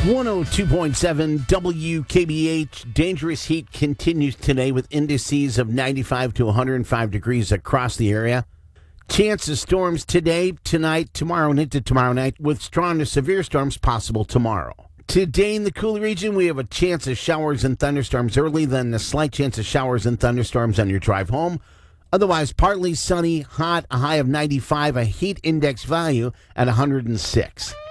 102.7 WKBH. Dangerous heat continues today with indices of 95 to 105 degrees across the area. Chance of storms today, tonight, tomorrow, and into tomorrow night, with strong to severe storms possible tomorrow. Today in the Coulee region, we have a chance of showers and thunderstorms early, then a slight chance of showers and thunderstorms on your drive home. Otherwise, partly sunny, hot, a high of 95, a heat index value at 106.